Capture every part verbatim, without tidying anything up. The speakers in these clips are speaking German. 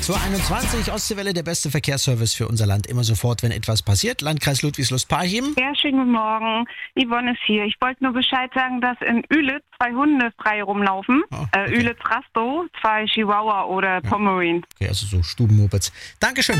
sechs Uhr einundzwanzig, Ostseewelle, der beste Verkehrsservice für unser Land. Immer sofort, wenn etwas passiert. Landkreis Ludwigslust-Parchim. Ja, schönen guten Morgen. Yvonne ist hier. Ich wollte nur Bescheid sagen, dass in Ülitz zwei Hunde frei rumlaufen. Oh, okay. äh, Ülitz-Rastow, zwei Chihuahua oder Pomeranian. Okay, also so Stubenmopeds. Dankeschön.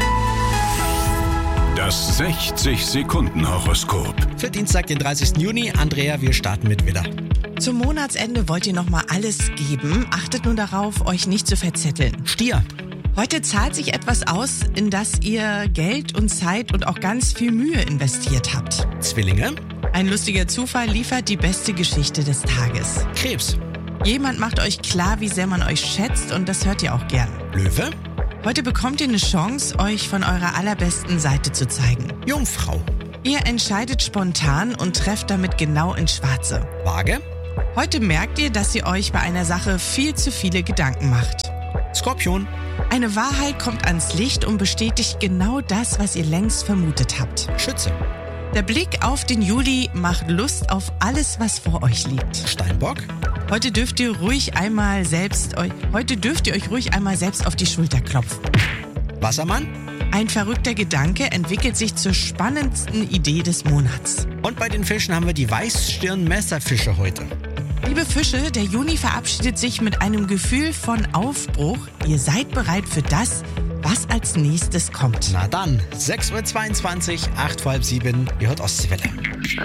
Das sechzig-Sekunden-Horoskop. Für Dienstag, den dreißigsten Juni. Andrea, wir starten mit Widder. Zum Monatsende wollt ihr nochmal alles geben. Achtet nur darauf, euch nicht zu verzetteln. Stier. Heute zahlt sich etwas aus, in das ihr Geld und Zeit und auch ganz viel Mühe investiert habt. Zwillinge. Ein lustiger Zufall liefert die beste Geschichte des Tages. Krebs. Jemand macht euch klar, wie sehr man euch schätzt, und das hört ihr auch gern. Löwe. Heute bekommt ihr eine Chance, euch von eurer allerbesten Seite zu zeigen. Jungfrau. Ihr entscheidet spontan und trefft damit genau ins Schwarze. Waage. Heute merkt ihr, dass ihr euch bei einer Sache viel zu viele Gedanken macht. Skorpion. Eine Wahrheit kommt ans Licht und bestätigt genau das, was ihr längst vermutet habt. Schütze. Der Blick auf den Juli macht Lust auf alles, was vor euch liegt. Steinbock. Heute dürft ihr ruhig einmal selbst euch, heute dürft ihr euch ruhig einmal selbst auf die Schulter klopfen. Wassermann. Ein verrückter Gedanke entwickelt sich zur spannendsten Idee des Monats. Und bei den Fischen haben wir die Weißstirn-Messerfische heute. Liebe Fische, der Juni verabschiedet sich mit einem Gefühl von Aufbruch. Ihr seid bereit für das, was als nächstes kommt. Na dann, sechs Uhr zweiundzwanzig, acht vor halb sieben, ihr hört Ostseewelle.